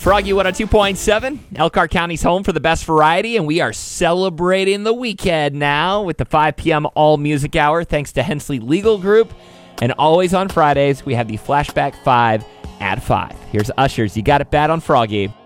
Froggy 102.7, Elkhart County's home for the best variety, and we are celebrating the weekend now with the 5 p.m. All Music Hour, thanks to Hensley Legal Group. And always on Fridays, we have the Flashback 5 at 5. Here's Usher's You Got It Bad on Froggy.